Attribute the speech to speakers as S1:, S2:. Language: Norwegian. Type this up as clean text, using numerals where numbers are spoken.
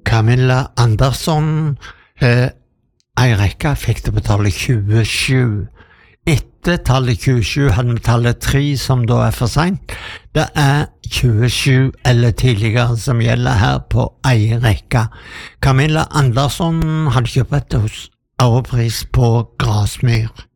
S1: Camilla Andersson ei rekke fikk det på tallet 27. Etter tallet 27 hadde vi tallet 3 som da for sent. Det 27 eller tidligere som gjelder her på ei rekke. Camilla Andersson hadde kjøpt hos Europris på Grasmyr.